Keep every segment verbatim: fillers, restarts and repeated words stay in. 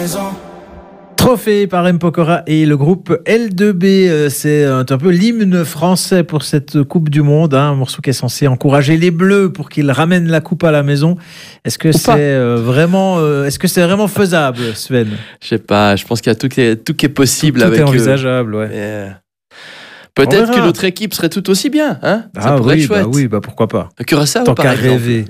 Trophée par M. Pokora et le groupe L deux B. C'est un peu l'hymne français pour cette Coupe du Monde. Hein, un morceau qui est censé encourager les Bleus pour qu'ils ramènent la coupe à la maison. Est-ce que c'est euh, vraiment, euh, est-ce que c'est vraiment faisable, Sven? Je sais pas. Je pense qu'il y a tout qui est, tout qui est possible tout, tout avec. Tout est envisageable, ouais. Euh, peut-être que notre équipe serait tout aussi bien. Hein, ah, ça pourrait oui, être chouette. Bah oui, bah pourquoi pas. Curaçao, tant par qu'à exemple. rêver.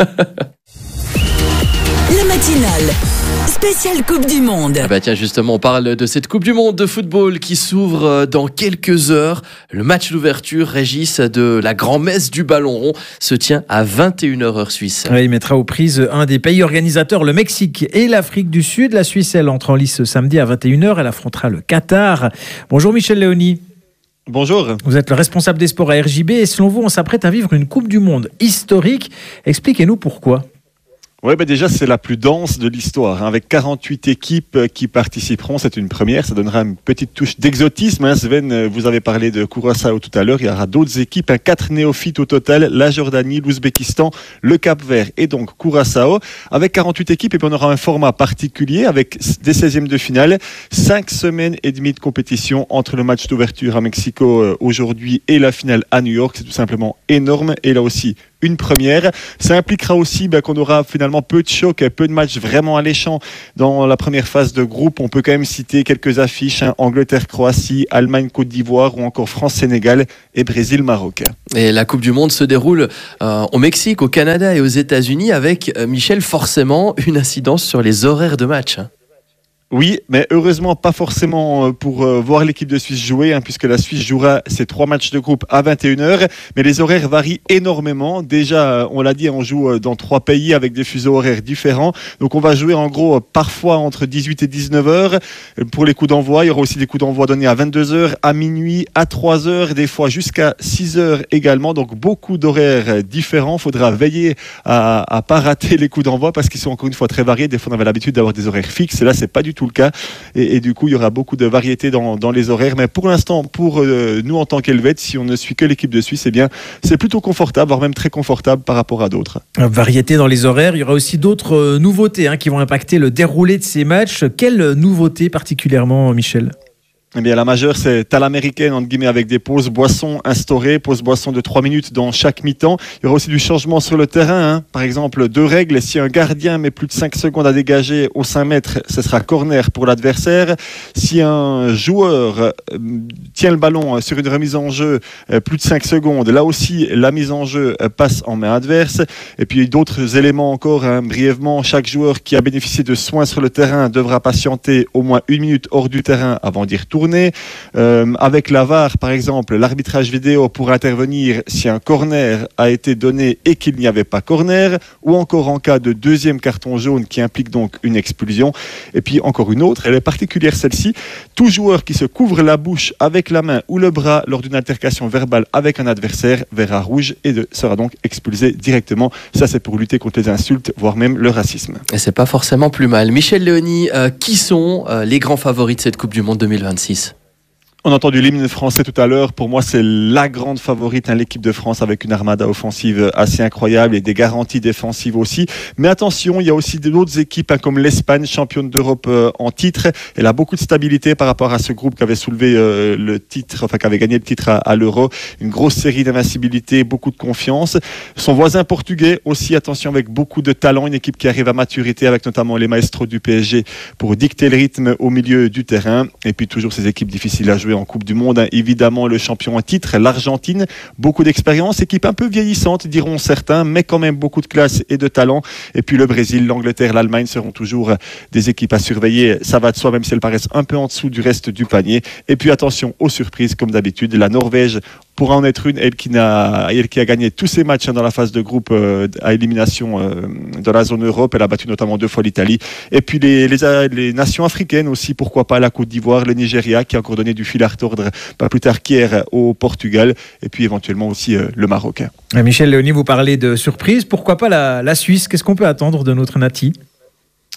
La matinale spéciale Coupe du Monde. Ah bah tiens, justement, on parle de cette Coupe du Monde de football qui s'ouvre dans quelques heures. Le match d'ouverture, Régis, de la grand-messe du ballon rond se tient à vingt et une heures heure suisse. Ouais, il mettra aux prises un des pays organisateurs, le Mexique et l'Afrique du Sud. La Suisse, elle entre en lice ce samedi à vingt et une heures. Elle affrontera le Qatar. Bonjour Michel Léoni. Bonjour. Vous êtes le responsable des sports à R J B et selon vous, on s'apprête à vivre une Coupe du Monde historique. Expliquez-nous pourquoi. Oui, bah déjà, c'est la plus dense de l'histoire, hein, avec quarante-huit équipes qui participeront. C'est une première, ça donnera une petite touche d'exotisme. Hein. Sven, vous avez parlé de Curaçao tout à l'heure. Il y aura d'autres équipes, hein, quatre néophytes au total, la Jordanie, l'Ouzbékistan, le Cap-Vert et donc Curaçao. Avec quarante-huit équipes, et puis on aura un format particulier avec des seizièmes de finale, cinq semaines et demie de compétition entre le match d'ouverture à Mexico euh, aujourd'hui et la finale à New York. C'est tout simplement énorme. Et là aussi, une première. Ça impliquera aussi bah, qu'on aura finalement peu de chocs, peu de matchs vraiment alléchants dans la première phase de groupe. On peut quand même citer quelques affiches, hein, Angleterre-Croatie, Allemagne-Côte d'Ivoire ou encore France-Sénégal et Brésil-Maroc. Et la Coupe du Monde se déroule euh, au Mexique, au Canada et aux États-Unis avec, euh, Michel, forcément une incidence sur les horaires de match. Hein. Oui, mais heureusement pas forcément pour euh, voir l'équipe de Suisse jouer, hein, puisque la Suisse jouera ses trois matchs de groupe à vingt et une heures, mais les horaires varient énormément. Déjà, on l'a dit, on joue dans trois pays avec des fuseaux horaires différents, donc on va jouer en gros parfois entre dix-huit et dix-neuf heures pour les coups d'envoi. Il y aura aussi des coups d'envoi donnés à vingt-deux heures, à minuit, à trois heures, des fois jusqu'à six heures également, donc beaucoup d'horaires différents. Il faudra veiller à ne pas rater les coups d'envoi parce qu'ils sont encore une fois très variés. Des fois on avait l'habitude d'avoir des horaires fixes, et là c'est pas du tout le cas, et, et du coup il y aura beaucoup de variété dans, dans les horaires, mais pour l'instant pour euh, nous en tant qu'Helvète, si on ne suit que l'équipe de Suisse, eh bien c'est plutôt confortable, voire même très confortable par rapport à d'autres. Variété dans les horaires, il y aura aussi d'autres euh, nouveautés hein, qui vont impacter le déroulé de ces matchs. Quelles nouveautés particulièrement, Michel ? Eh bien, la majeure, c'est à l'américaine, entre guillemets, avec des pauses boissons instaurées, pauses boissons de trois minutes dans chaque mi-temps. Il y aura aussi du changement sur le terrain. Hein. Par exemple, deux règles. Si un gardien met plus de cinq secondes à dégager au cinq mètres, ce sera corner pour l'adversaire. Si un joueur euh, tient le ballon sur une remise en jeu euh, plus de cinq secondes, là aussi, la mise en jeu euh, passe en main adverse. Et puis, d'autres éléments encore, hein, brièvement. Chaque joueur qui a bénéficié de soins sur le terrain devra patienter au moins une minute hors du terrain avant d'y retourner. Euh, avec la V A R, par exemple, l'arbitrage vidéo pour intervenir si un corner a été donné et qu'il n'y avait pas corner, ou encore en cas de deuxième carton jaune qui implique donc une expulsion. Et puis encore une autre, elle est particulière celle-ci, tout joueur qui se couvre la bouche avec la main ou le bras lors d'une altercation verbale avec un adversaire verra rouge et de, sera donc expulsé directement. Ça, c'est pour lutter contre les insultes, voire même le racisme. Et c'est pas forcément plus mal. Michel Léoni, euh, qui sont euh, les grands favoris de cette Coupe du Monde deux mille vingt-six ? On a entendu l'hymne français tout à l'heure. Pour moi, c'est la grande favorite, hein, l'équipe de France, avec une armada offensive assez incroyable et des garanties défensives aussi. Mais attention, il y a aussi d'autres équipes, hein, comme l'Espagne, championne d'Europe euh, en titre. Elle a beaucoup de stabilité par rapport à ce groupe qui avait soulevé euh, le titre, enfin qui avait gagné le titre à, à l'Euro. Une grosse série d'invincibilité, beaucoup de confiance. Son voisin portugais aussi, attention, avec beaucoup de talent. Une équipe qui arrive à maturité avec notamment les maestros du P S G pour dicter le rythme au milieu du terrain. Et puis toujours ces équipes difficiles à jouer en Coupe du Monde, hein. Évidemment le champion en titre, l'Argentine, beaucoup d'expérience, équipe un peu vieillissante diront certains, mais quand même beaucoup de classe et de talent. Et puis le Brésil, l'Angleterre, l'Allemagne seront toujours des équipes à surveiller, ça va de soi, même si elles paraissent un peu en dessous du reste du panier. Et puis attention aux surprises comme d'habitude, la Norvège pourra en être une, elle qui, n'a, elle qui a gagné tous ses matchs, hein, dans la phase de groupe euh, à élimination euh, dans la zone Europe. Elle a battu notamment deux fois l'Italie. Et puis les, les, les nations africaines aussi, pourquoi pas la Côte d'Ivoire, le Nigeria qui a encore donné du fil à retordre pas plus tard qu'hier au Portugal. Et puis éventuellement aussi euh, le Maroc. Michel Léoni, vous parlez de surprise. Pourquoi pas la, la Suisse ? Qu'est-ce qu'on peut attendre de notre Nati ?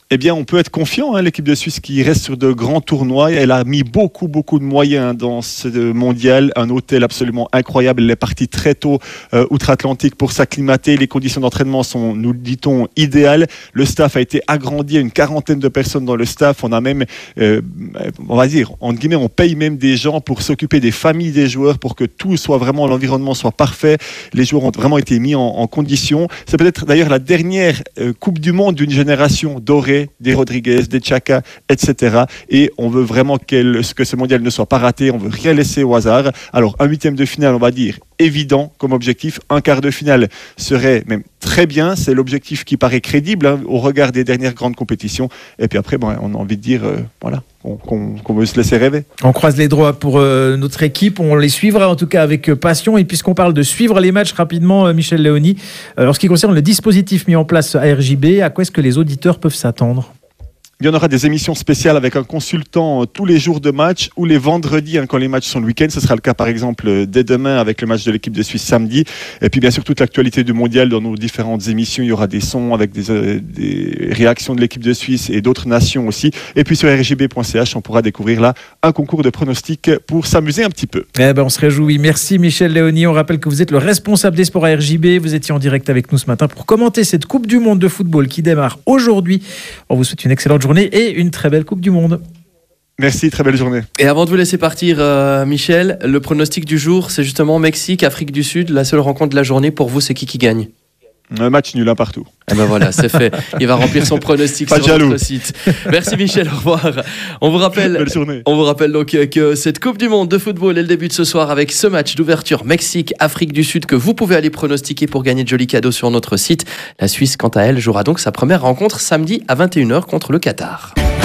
Eh bien, on peut être confiant, hein, l'équipe de Suisse qui reste sur de grands tournois. Elle a mis beaucoup, beaucoup de moyens dans ce mondial. Un hôtel absolument incroyable. Elle est partie très tôt euh, outre-Atlantique pour s'acclimater. Les conditions d'entraînement sont, nous le dit-on, idéales. Le staff a été agrandi à une quarantaine de personnes dans le staff. On a même, euh, on va dire, entre guillemets, on paye même des gens pour s'occuper des familles des joueurs pour que tout soit vraiment, l'environnement soit parfait. Les joueurs ont vraiment été mis en, en condition. C'est peut-être d'ailleurs la dernière euh, Coupe du Monde d'une génération dorée, des Rodriguez, des Xhaka, et cetera. Et on veut vraiment que ce mondial ne soit pas raté, on veut rien laisser au hasard. Alors un huitième de finale, on va dire évident comme objectif, un quart de finale serait même très bien, c'est l'objectif qui paraît crédible hein, au regard des dernières grandes compétitions. Et puis après, bon, on a envie de dire, euh, voilà, qu'on, qu'on, qu'on veut se laisser rêver. On croise les doigts pour euh, notre équipe, on les suivra en tout cas avec passion. Et puisqu'on parle de suivre les matchs rapidement, euh, Michel Léoni, euh, en ce qui concerne le dispositif mis en place à R J B, à quoi est-ce que les auditeurs peuvent s'attendre ? Il y en aura des émissions spéciales avec un consultant euh, tous les jours de match ou les vendredis hein, quand les matchs sont le week-end. Ce sera le cas par exemple euh, dès demain avec le match de l'équipe de Suisse samedi. Et puis bien sûr toute l'actualité du mondial dans nos différentes émissions. Il y aura des sons avec des, euh, des réactions de l'équipe de Suisse et d'autres nations aussi. Et puis sur r j b point c h on pourra découvrir là un concours de pronostics pour s'amuser un petit peu. Eh ben, on se réjouit. Merci Michel Léoni. On rappelle que vous êtes le responsable des sports à R J B. Vous étiez en direct avec nous ce matin pour commenter cette Coupe du Monde de football qui démarre aujourd'hui. On vous souhaite une excellente journée et une très belle Coupe du Monde. Merci, très belle journée. Et avant de vous laisser partir, euh, Michel, le pronostic du jour, c'est justement Mexique, Afrique du Sud. La seule rencontre de la journée, pour vous, c'est qui qui gagne ? Un match nul un partout. Eh ben voilà, c'est fait. Il va remplir son pronostic Pas sur jaloux. notre site. Merci Michel, au revoir. On vous rappelle, Belle journée. on vous rappelle donc que cette Coupe du Monde de football, elle débute ce soir avec ce match d'ouverture Mexique-Afrique du Sud que vous pouvez aller pronostiquer pour gagner de jolis cadeaux sur notre site. La Suisse, quant à elle, jouera donc sa première rencontre samedi à vingt et une heures contre le Qatar.